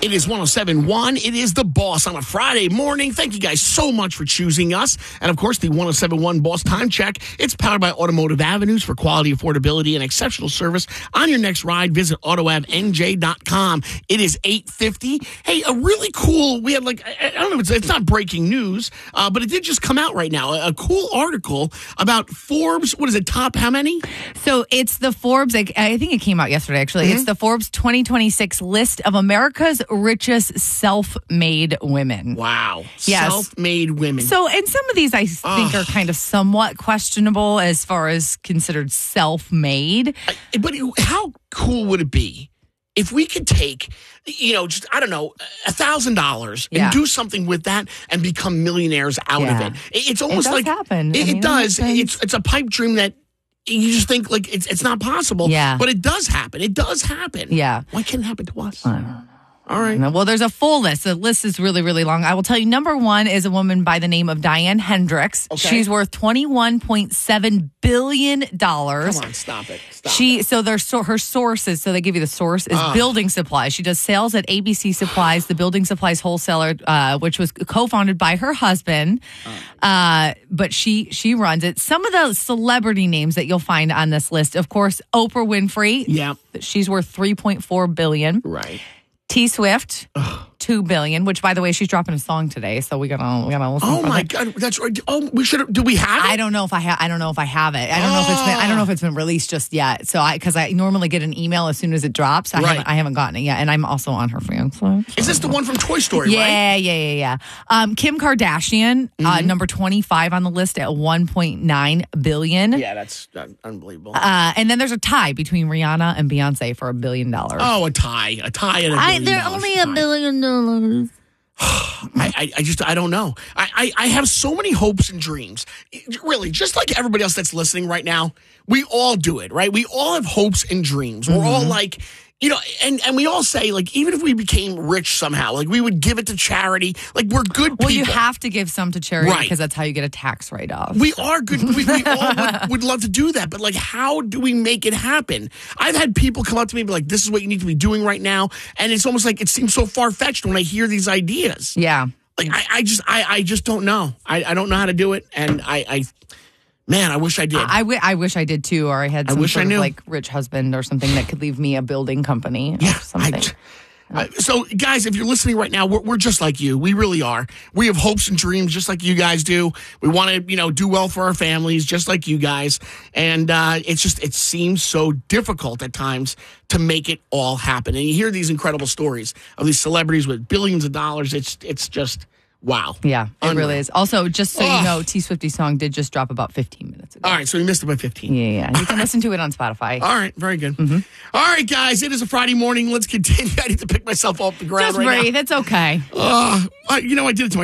It is 107.1. It is The Boss on a Friday morning. Thank you guys so much for choosing us. And, of course, the 107.1 Boss Time Check. It's powered by Automotive Avenues for quality, affordability, and exceptional service. On your next ride, visit AutoAvNJ.com. It is 8:50. Hey, a really cool, we had I don't know, it's not breaking news, but it did just come out right now. A cool article about Forbes, what is it, top how many? So it's the Forbes, I think it came out yesterday, actually. It's the Forbes 2026 list of America's richest self-made women. Wow. Yes. Self-made women. So, and some of these I think are kind of somewhat questionable as far as considered self-made. But how cool would it be if we could take, just, I don't know, $1,000 and do something with that and become millionaires out of it? It's almost like happen. It does. It's a pipe dream that you just think it's not possible. Yeah. But it does happen. It does happen. Yeah. Why can't it happen to us? I don't know. All right. Well, there's a full list. The list is really, really long. I will tell you, number one is a woman by the name of Diane Hendricks. Okay. She's worth $21.7 billion. Come on, stop it. Her sources, so they give you the source, is building supplies. She does sales at ABC Supplies, the building supplies wholesaler, which was co-founded by her husband. But she runs it. Some of the celebrity names that you'll find on this list, of course, Oprah Winfrey. Yeah. She's worth $3.4 billion. Right. T Swift, $2 billion. Which, by the way, she's dropping a song today, so we gotta listen. Oh my God, that's right. Oh, we should. Do we have it? I don't know if I have. I don't know if I have it. I don't know if it's been released just yet. So because I normally get an email as soon as it drops. I haven't gotten it yet, and I'm also on her fan club. So. Is this the one from Toy Story? Right? Yeah. Kim Kardashian, number 25 on the list at $1.9 billion. Yeah, that's unbelievable. And then there's a tie between Rihanna and Beyonce for $1 billion. Oh, a tie at $1 billion. They're only $1 billion. I don't know. I have so many hopes and dreams. Really, just like everybody else that's listening right now, we all do it, right? We all have hopes and dreams. We're all like, and we all say, even if we became rich somehow, we would give it to charity. We're good people. Well, you have to give some to charity right. because that's how you get a tax write-off. We are good. We all would love to do that. But, how do we make it happen? I've had people come up to me and be like, this is what you need to be doing right now. And it's almost like it seems so far-fetched when I hear these ideas. Yeah. I just don't know. I don't know how to do it. And man, I wish I did. I wish I did too, or I had some sort of rich husband or something that could leave me a building company or something. So, guys, if you're listening right now, we're just like you. We really are. We have hopes and dreams just like you guys do. We want to, do well for our families just like you guys. And it seems so difficult at times to make it all happen. And you hear these incredible stories of these celebrities with billions of dollars. It's just... wow. Yeah, it really is. Also, just so you know, T Swifty's song did just drop about 15 minutes ago. All right, so you missed it by 15. Yeah. You can listen to it on Spotify. All right, very good. Mm-hmm. All right, guys, it is a Friday morning. Let's continue. I need to pick myself off the ground just breathe. It's okay. I did it to myself.